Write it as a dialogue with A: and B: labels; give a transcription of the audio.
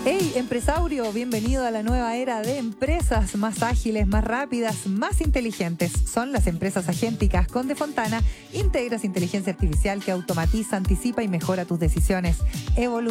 A: Hey, empresario, bienvenido a la nueva era de empresas más ágiles, más rápidas, más inteligentes. Son las empresas agénticas con Defontana. Integras inteligencia artificial que automatiza, anticipa y mejora tus decisiones.